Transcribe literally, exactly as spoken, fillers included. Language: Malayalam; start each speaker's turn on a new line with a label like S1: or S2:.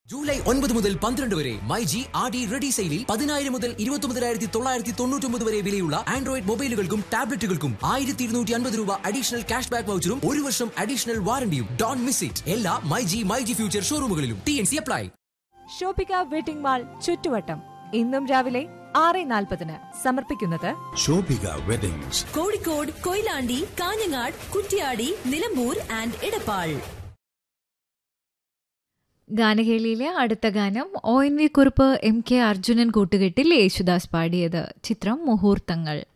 S1: ജൂലൈ ഒൻപത് മുതൽ പന്ത്രണ്ട് വരെ my G R D ready സെയിലിൽ പതിനായിരം മുതൽ ഇരുപത്തൊമ്പതിനായിരത്തി തൊള്ളായിരത്തി തൊണ്ണൂറ്റൊമ്പത് വരെ വിലയുള്ള ആൻഡ്രോയിഡ് മൊബൈലുകൾക്കും ടാബ്ലറ്റുകൾക്കും ആയിരത്തി ഇരുന്നൂറ്റി അൻപത് രൂപ അഡീഷണൽ ക്യാഷ് ബാക്ക് വൗച്ചറും ഒരു വർഷം അഡീഷണൽ വാറണ്ടിയും. Don't miss it. എല്ലാ my G my G future ഷോറൂമുകളിലും T N C apply.
S2: Shoppika wedding mall ചുറ്റുവട്ടം ഇന്നും രാവിലെ ആറ് നാൽപ്പതിന് സമർപ്പിക്കുന്നത്
S3: ഷോപ്പിക വെഡിങ്സ്,
S4: കോഴിക്കോട്, കൊയിലാണ്ടി, കാഞ്ഞങ്ങാട്, കുറ്റ്യാടി, നിലമ്പൂർ ആൻഡ് ഇടപ്പാൾ.
S5: ഗാനകേളിയിലെ അടുത്ത ഗാനം O N V Kurup, M K Arjunan കൂട്ടുകെട്ടിൽ യേശുദാസ് പാടിയത്. ചിത്രം മുഹൂർത്തങ്ങൾ.